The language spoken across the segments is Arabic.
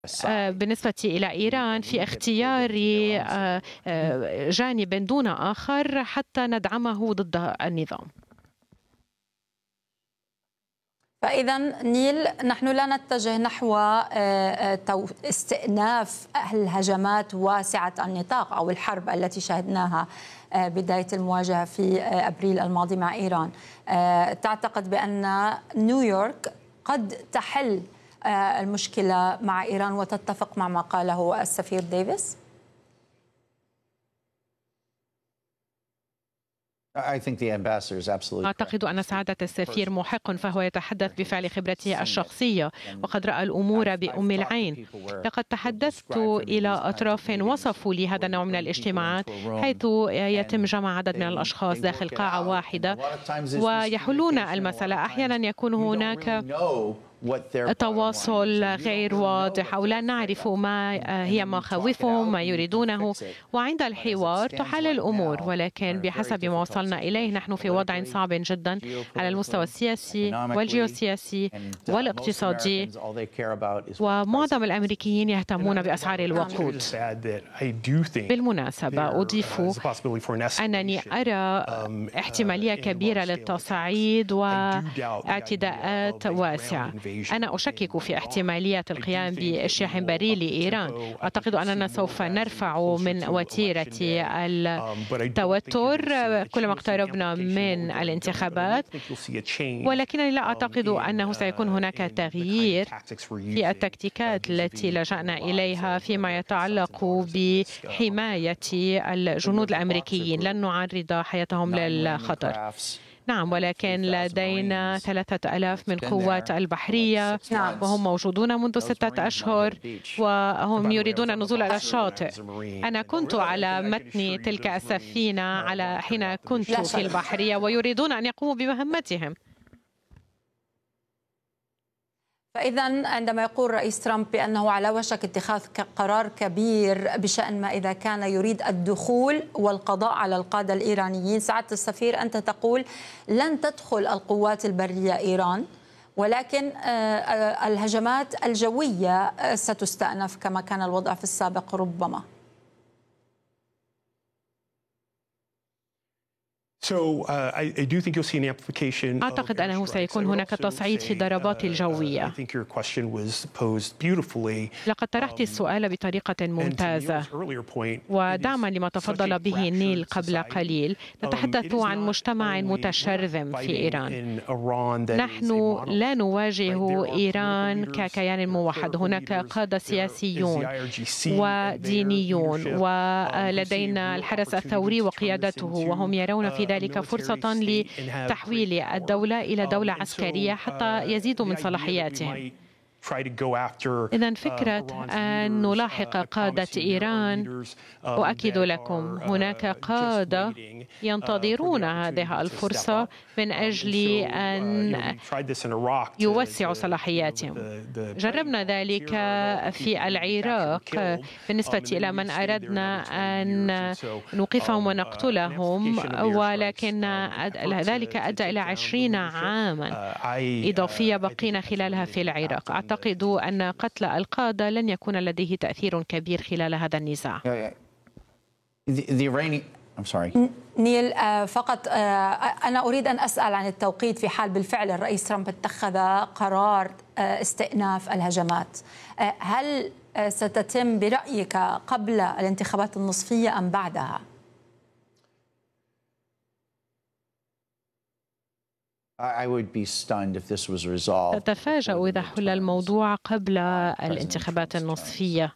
بالنسبة إلى إيران في اختيار جانب دون آخر حتى ندعمه ضد النظام. فإذا نيل، نحن لا نتجه نحو استئناف الهجمات واسعة النطاق أو الحرب التي شهدناها بداية المواجهة في أبريل الماضي مع إيران. تعتقد بأن نيويورك قد تحل المشكلة مع إيران وتتفق مع ما قاله السفير ديفيس؟ أعتقد أن سعادة السفير محق، فهو يتحدث بفعل خبرته الشخصية وقد رأى الأمور بأم العين. لقد تحدثت إلى أطراف وصفوا لي هذا النوع من الاجتماعات حيث يتم جمع عدد من الأشخاص داخل قاعة واحدة ويحلون المسألة. أحيانا يكون هناك تواصل غير واضح أو لا نعرف ما هي مخاوفهم، ما يريدونه، وعند الحوار تحل الأمور. ولكن بحسب ما وصلنا إليه نحن في وضع صعب جدا على المستوى السياسي والجيوسياسي والاقتصادي، ومعظم الأمريكيين يهتمون بأسعار الوقود. بالمناسبة أضيف أنني أرى احتمالية كبيرة للتصعيد واعتداءات واسعة. أنا أشكك في احتمالية القيام بشحن بري لإيران. أعتقد أننا سوف نرفع من وتيرة التوتر كلما اقتربنا من الانتخابات، ولكنني لا أعتقد أنه سيكون هناك تغيير في التكتيكات التي لجأنا إليها فيما يتعلق بحماية الجنود الأمريكيين. لن نعرض حياتهم للخطر. نعم، ولكن لدينا 3000 من قوات البحرية وهم موجودون منذ 6 أشهر وهم يريدون النزول إلى الشاطئ. أنا كنت على متن تلك السفينة حين كنت في البحرية ويريدون أن يقوموا بمهمتهم. فإذا عندما يقول رئيس ترامب بأنه على وشك اتخاذ قرار كبير بشأن ما إذا كان يريد الدخول والقضاء على القادة الإيرانيين، سعادة السفير أنت تقول لن تدخل القوات البرية إيران، ولكن الهجمات الجوية ستستأنف كما كان الوضع في السابق ربما. أعتقد أنه سيكون هناك تصعيد في الضربات الجوية. لقد طرحت السؤال بطريقة ممتازة، ودعما لما تفضل به نيل قبل قليل. نتحدث عن مجتمع متشرذم في إيران. نحن لا نواجه إيران ككيان موحد. هناك قادة سياسيون ودينيون، ولدينا الحرس الثوري وقيادته، وهم يرون في ذلك فرصة لتحويل الدولة إلى دولة عسكرية حتى يزيدوا من صلاحياتهم. إذن فكرة أن نلاحق قادة إيران، أؤكد لكم هناك قادة ينتظرون هذه الفرصة من أجل أن يوسعوا صلاحياتهم. جربنا ذلك في العراق بالنسبة إلى من أردنا أن نوقفهم ونقتلهم، ولكن ذلك أدى إلى 20 عاما إضافية بقينا خلالها في العراق. أعتقد أن قتل القادة لن يكون لديه تأثير كبير خلال هذا النزاع. نيل، فقط أنا أريد أن أسأل عن التوقيت. في حال بالفعل الرئيس ترامب اتخذ قرار استئناف الهجمات، هل ستتم برأيك قبل الانتخابات النصفية أم بعدها؟ أتفاجأ إذا حل الموضوع قبل الانتخابات النصفية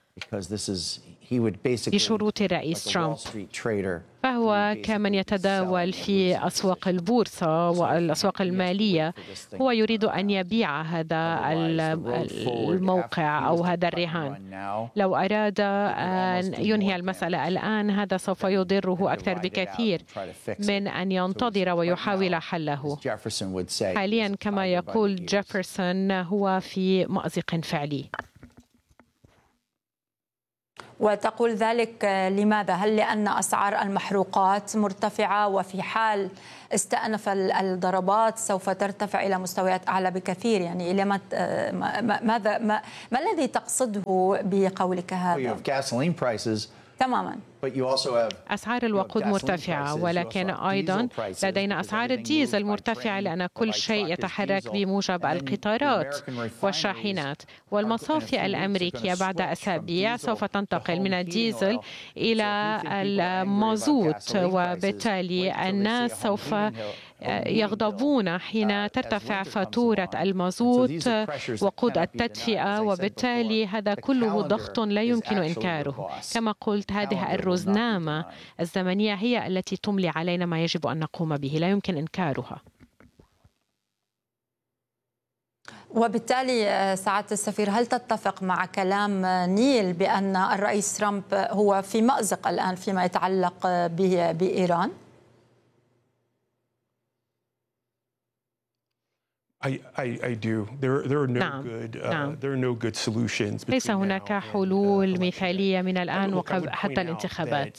بشروط الرئيس ترامب. فهو كمن يتداول في أسواق البورصة والأسواق المالية، هو يريد أن يبيع هذا الموقع أو هذا الرهان. لو أراد أن ينهي المسألة الآن هذا سوف يضره أكثر بكثير من أن ينتظر ويحاول حله. حاليا كما يقول جيفرسون هو في مأزق فعلي. وتقول ذلك لماذا؟ هل لأن أسعار المحروقات مرتفعة وفي حال استأنف الضربات سوف ترتفع إلى مستويات أعلى بكثير؟ يعني إلى ما الذي تقصده بقولك هذا؟ تماما. أسعار الوقود مرتفعة، ولكن أيضا لدينا أسعار الديزل مرتفعة، لأن كل شيء يتحرك بموجب القطارات والشاحنات. والمصافي الأمريكية بعد أسابيع سوف تنتقل من الديزل إلى المازوت، وبالتالي الناس سوف يغضبون حين ترتفع فاتورة المازوت وقود التدفئة، وبالتالي هذا كله ضغط لا يمكن إنكاره. كما قلت، هذه الرزنامة الزمنية هي التي تملي علينا ما يجب أن نقوم به، لا يمكن إنكارها. وبالتالي سعادة السفير، هل تتفق مع كلام نيل بأن الرئيس ترامب هو في مأزق الآن فيما يتعلق بإيران؟ ليس هناك حلول مثالية من الآن وحتى الانتخابات.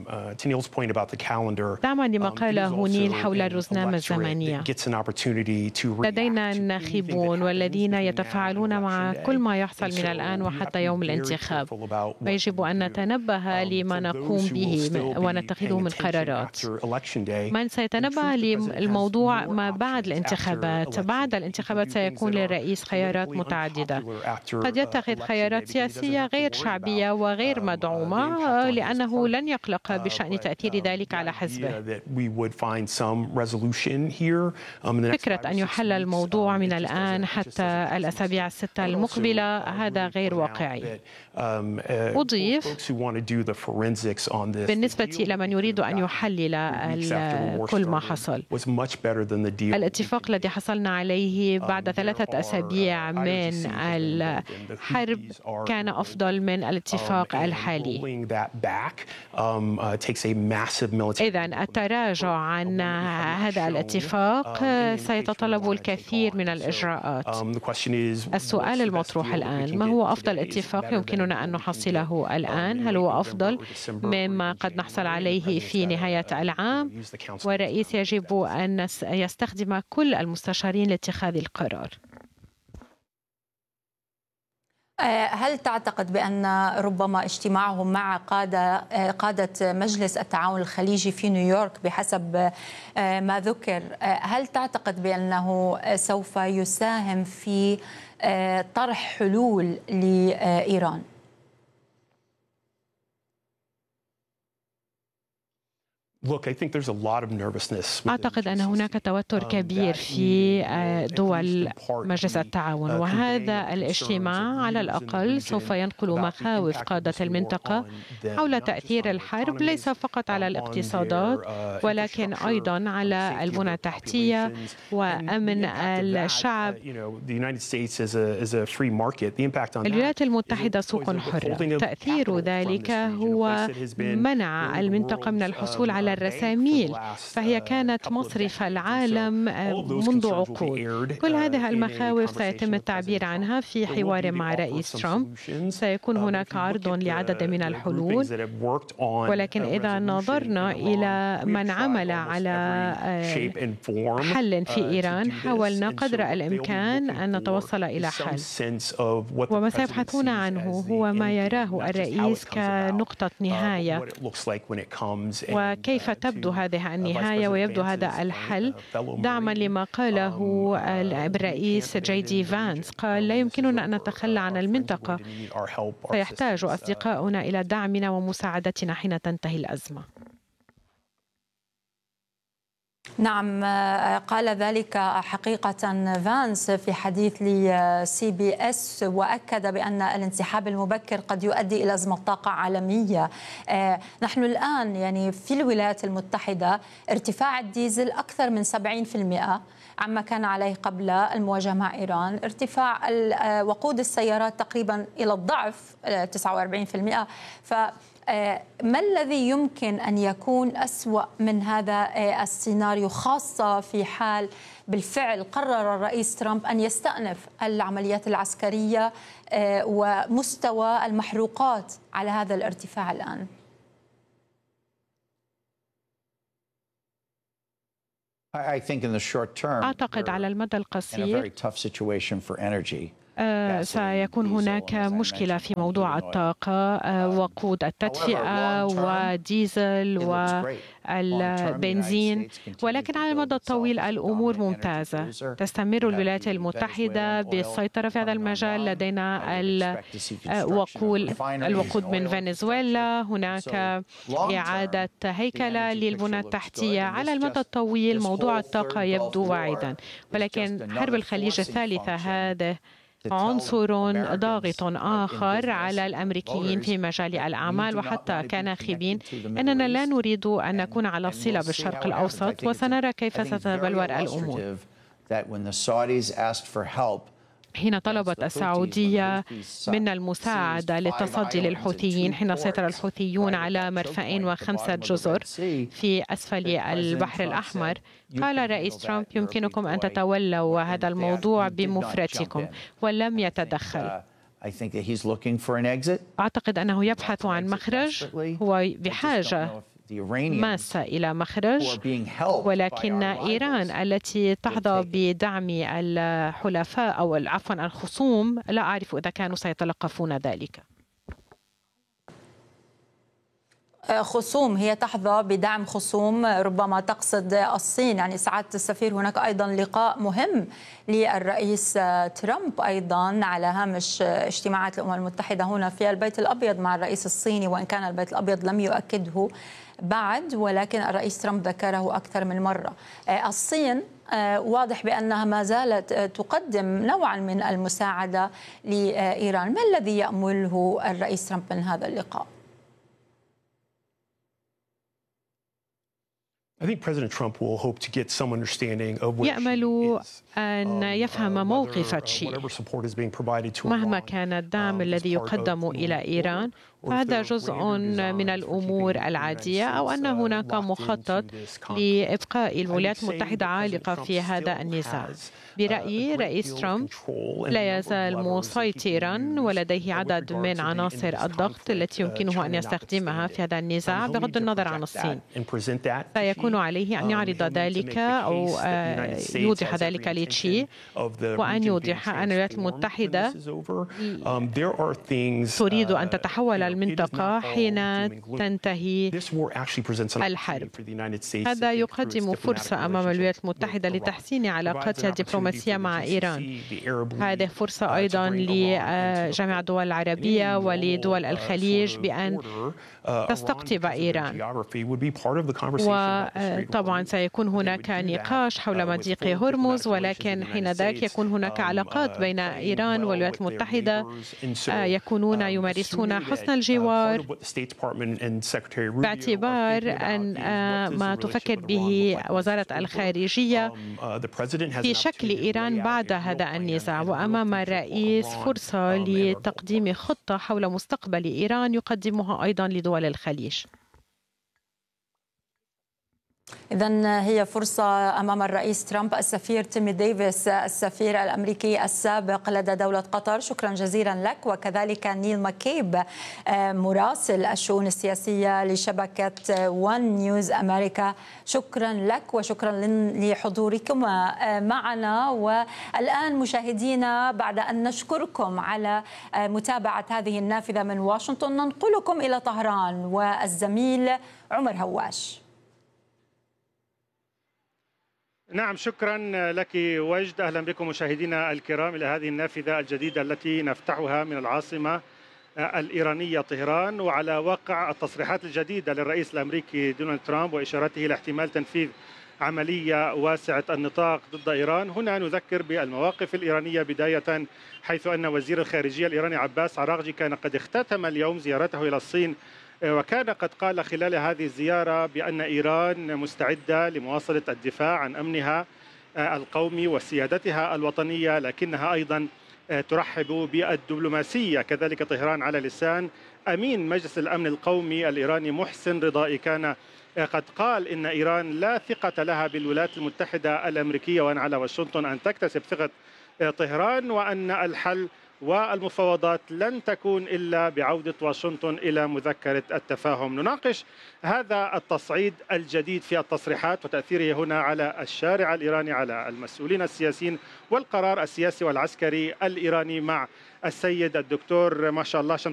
دعما لما قاله نيل حول الرزنامة الزمنية. لدينا الناخبون والذين يتفاعلون مع كل ما يحصل من الآن وحتى يوم الانتخاب، ويجب أن نتنبه لما نقوم به ونتخذه من قرارات. من سيتنبه للموضوع ما بعد الانتخابات؟ بعد الانتخابات سيكون للرئيس خيارات متعددة. قد يتخذ خيارات سياسية غير شعبية وغير مدعومة، لأنه لن يقلق بشأن تأثير ذلك على حزبه. فكرة أن يحل الموضوع من الآن حتى الأسابيع الستة المقبلة هذا غير واقعي. أضيف بالنسبة إلى من يريد أن يحلل كل ما حصل، الاتفاق الذي حصلنا عليه بعد 3 أسابيع من الحرب كان أفضل من الاتفاق الحالي. إذن التراجع عن هذا الاتفاق سيتطلب الكثير من الإجراءات. السؤال المطروح الآن: ما هو أفضل اتفاق يمكننا أن نحصله الآن؟ هل هو أفضل مما قد نحصل عليه في نهاية العام؟ والرئيس يجب أن يستخدم كل المستشارين لاتخاذ القرار. هل تعتقد بأن ربما اجتماعهم مع قادة مجلس التعاون الخليجي في نيويورك بحسب ما ذكر، هل تعتقد بأنه سوف يساهم في طرح حلول لإيران؟ أعتقد أن هناك توتر كبير في دول مجلس التعاون، وهذا الاجتماع على الأقل سوف ينقل مخاوف قادة المنطقة حول تأثير الحرب ليس فقط على الاقتصادات ولكن أيضا على البنى التحتية وأمن الشعب. الولايات المتحدة سوق حرة، تأثير ذلك هو منع المنطقة من الحصول على الرساميل، فهي كانت مصرف العالم منذ عقود. كل هذه المخاوف سيتم التعبير عنها في حوار مع رئيس ترامب. سيكون هناك عرض لعدد من الحلول، ولكن إذا نظرنا إلى من عمل على حل في إيران، حاولنا قدر الإمكان أن نتوصل إلى حل، وما سيبحثون عنه هو ما يراه الرئيس كنقطة نهاية، وكيف تبدو هذه النهاية ويبدو هذا الحل. دعما لما قاله الرئيس جي دي فانس، قال: لا يمكننا أن نتخلى عن المنطقة، فيحتاج أصدقاؤنا إلى دعمنا ومساعدتنا حين تنتهي الأزمة. نعم، قال ذلك حقيقة فانس في حديث لCBS، وأكد بأن الانسحاب المبكر قد يؤدي إلى أزمة طاقة عالمية. نحن الآن يعني في الولايات المتحدة ارتفاع الديزل أكثر من 70% عما كان عليه قبل المواجهة مع إيران، ارتفاع وقود السيارات تقريبا إلى الضعف 49%. ما الذي يمكن أن يكون أسوأ من هذا السيناريو، خاصة في حال بالفعل قرر الرئيس ترامب أن يستأنف العمليات العسكرية ومستوى المحروقات على هذا الارتفاع الآن؟ أعتقد على المدى القصير سيكون هناك مشكلة في موضوع الطاقة، وقود التدفئة وديزل والبنزين، ولكن على المدى الطويل الأمور ممتازة. تستمر الولايات المتحدة بالسيطرة في هذا المجال. لدينا الوقود من فنزويلا، هناك إعادة هيكلة للبنى التحتية. على المدى الطويل موضوع الطاقة يبدو واعدا، ولكن حرب الخليج الثالثة هذا عنصر ضاغط آخر على الأمريكيين في مجال الأعمال وحتى كناخبين. أننا لا نريد أن نكون على صلة بالشرق الأوسط، وسنرى كيف ستتبلور الأمور. حين طلبت السعودية منا المساعدة للتصدي للحوثيين، حين سيطر الحوثيون على مرفأين و5 جزر في أسفل البحر الأحمر، قال الرئيس ترامب يمكنكم أن تتولوا هذا الموضوع بمفردكم، ولم يتدخل. أعتقد أنه يبحث عن مخرج. هو بحاجة ماسة إلى مخرج، ولكن إيران التي تحظى بدعم الحلفاء أو عفوا الخصوم، لا أعرف إذا كانوا سيتلقفون ذلك. خصوم، هي تحظى بدعم خصوم، ربما تقصد الصين. يعني سعادة السفير، هناك أيضا لقاء مهم للرئيس ترامب أيضا على هامش اجتماعات الأمم المتحدة هنا في البيت الأبيض مع الرئيس الصيني، وإن كان البيت الأبيض لم يؤكده بعد، ولكن الرئيس ترامب ذكره أكثر من مرة. الصين واضح بأنها ما زالت تقدم نوعا من المساعدة لإيران. ما الذي يأمله الرئيس ترامب من هذا اللقاء؟ يأمل أن يفهم موقف تشي. مهما كان الدعم الذي يقدم إلى إيران، فهذا جزء من الأمور العادية، أو أن هناك مخطط لإبقاء الولايات المتحدة عالقة في هذا النزاع. برأيي رئيس ترامب لا يزال مسيطرا، ولديه عدد من عناصر الضغط التي يمكنه أن يستخدمها في هذا النزاع بغض النظر عن الصين. سيكون عليه أن يعرض ذلك أو يوضح ذلك لتشي، وأن يوضح أن الولايات المتحدة تريد أن تتحول المنطقة حين تنتهي الحرب. هذا يقدم فرصة أمام الولايات المتحدة لتحسين علاقاتها الدبلوماسية مع إيران. هذه فرصة أيضا لجميع الدول العربية ولدول الخليج بأن تستقطب إيران. وطبعا سيكون هناك نقاش حول مضيق هرمز، ولكن حين ذاك يكون هناك علاقات بين إيران والولايات المتحدة، يكونون يمارسون حسن الجوار باعتبار أن ما تفكر به وزارة الخارجية في شكل إيران بعد هذا النزاع. وأمام الرئيس فرصة لتقديم خطة حول مستقبل إيران يقدمها أيضا لدول الخليج. إذن هي فرصة أمام الرئيس ترامب. السفير تيمي ديفيس، السفير الأمريكي السابق لدى دولة قطر، شكرا جزيلا لك. وكذلك نيل ماكيب، مراسل الشؤون السياسية لشبكة ون نيوز أمريكا، شكرا لك وشكرا لحضوركم معنا. والآن مشاهدينا، بعد أن نشكركم على متابعة هذه النافذة من واشنطن، ننقلكم إلى طهران والزميل عمر هواش. نعم، شكرا لك وجد. أهلا بكم مشاهدينا الكرام إلى هذه النافذة الجديدة التي نفتحها من العاصمة الإيرانية طهران، وعلى واقع التصريحات الجديدة للرئيس الأمريكي دونالد ترامب وإشارته إلى احتمال تنفيذ عملية واسعة النطاق ضد إيران. هنا نذكر بالمواقف الإيرانية بداية، حيث أن وزير الخارجية الإيراني عباس عراغجي كان قد اختتم اليوم زيارته إلى الصين، وكان قد قال خلال هذه الزيارة بأن إيران مستعدة لمواصلة الدفاع عن أمنها القومي وسيادتها الوطنية، لكنها أيضا ترحب بالدبلوماسية. كذلك طهران على لسان أمين مجلس الأمن القومي الإيراني محسن رضائي كان قد قال إن إيران لا ثقة لها بالولايات المتحدة الأمريكية، وأن على واشنطن أن تكتسب ثقة طهران، وأن الحل والمفاوضات لن تكون إلا بعودة واشنطن إلى مذكرة التفاهم. نناقش هذا التصعيد الجديد في التصريحات وتأثيره هنا على الشارع الإيراني، على المسؤولين السياسيين والقرار السياسي والعسكري الإيراني مع السيد الدكتور ما شاء الله